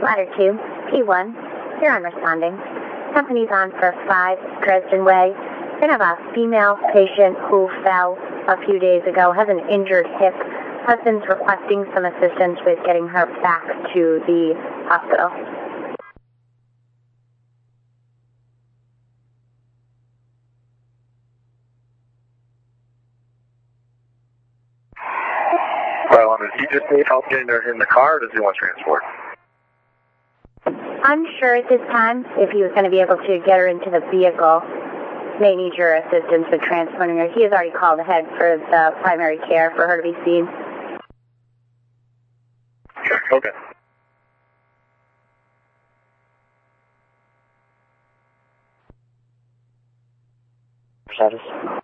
Ladder 2, P1. You're on responding. Company's on for 5 Dresden Way. They have a female patient who fell a few days ago, has an injured hip. Husband's requesting some assistance with getting her back to the hospital. Well, does he just need help getting her in the car, or does he want transport? Unsure at this time if he was going to be able to get her into the vehicle. May need your assistance with transporting her. He has already called ahead for the primary care for her to be seen. Okay. Status.